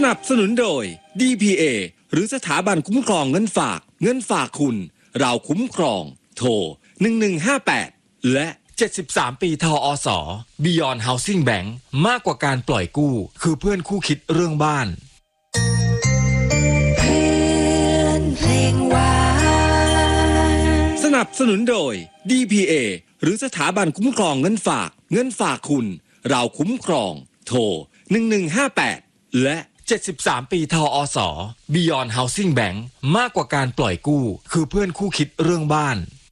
นับสนุนโดย DPA หรือสถาบันคุ้มครองเงินฝากคุณเราคุ้มครองโทร1158และ73ปีทอส Beyond Housing Bank มากกว่าการปล่อยกู้คือเพื่อนคู่คิดเรื่องบ้านเพื่อนเพลงหวานสนับสนุนโดย DPA หรือสถาบันคุ้มครองเงินฝากคุณเราคุ้มครองโทร1158และ73ปีทอส Beyond Housing Bank มากกว่าการปล่อยกู้คือเพื่อนคู่คิดเรื่องบ้าน